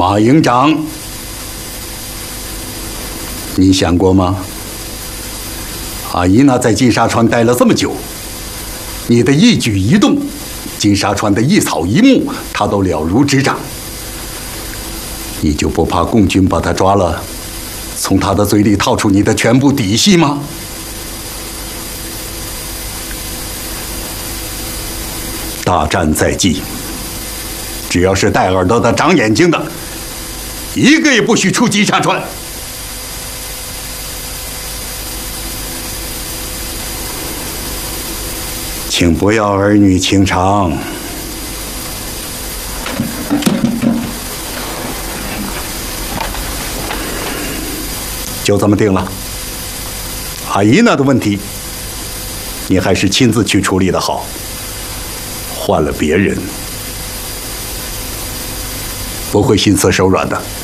马营长，你想过吗？阿依娜在金沙川待了这么久，你的一举一动，金沙川的一草一木，她都了如指掌。你就不怕共军把她抓了，从她的嘴里套出你的全部底细吗？大战在即，只要是带耳朵的、长眼睛的，一个也不许出金沙川。请不要儿女情长。就这么定了。阿依娜的问题，你还是亲自去处理的好。换了别人，不会心慈手软的。